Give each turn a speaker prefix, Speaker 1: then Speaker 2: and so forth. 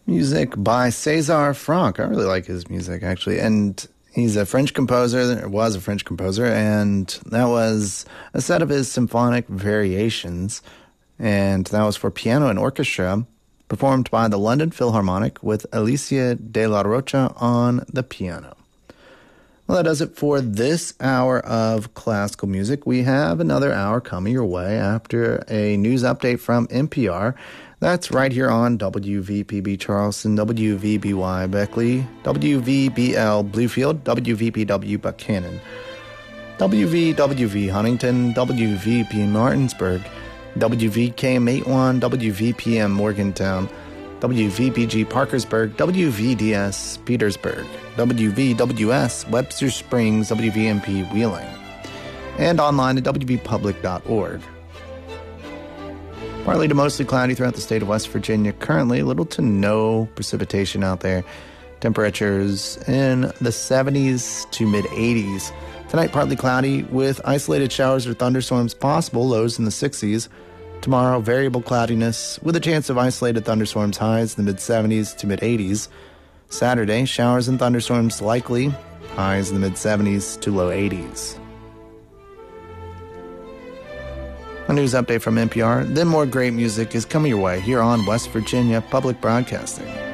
Speaker 1: Music by César Franck. I really like his music, actually. And he's a French composer, or was a French composer, and that was a set of his symphonic variations. And that was for piano and orchestra, performed by the London Philharmonic with Alicia de la Rocha on the piano. Well, that does it for this hour of classical music. We have another hour coming your way after a news update from NPR. That's right here on WVPB Charleston, WVBY Beckley, WVBL Bluefield, WVPW Buchanan, WVWV Huntington, WVP Martinsburg, WVKM81, WVPM Morgantown, WVBG Parkersburg, WVDS Petersburg, WVWS Webster Springs, WVMP Wheeling, and online at wvpublic.org. Partly to mostly cloudy throughout the state of West Virginia. Currently, little to no precipitation out there. Temperatures in the 70s to mid-80s. Tonight, partly cloudy with isolated showers or thunderstorms possible, lows in the 60s. Tomorrow, variable cloudiness with a chance of isolated thunderstorms, highs in the mid-70s to mid-80s. Saturday, showers and thunderstorms likely, highs in the mid-70s to low 80s. A news update from NPR, then more great music is coming your way here on West Virginia Public Broadcasting.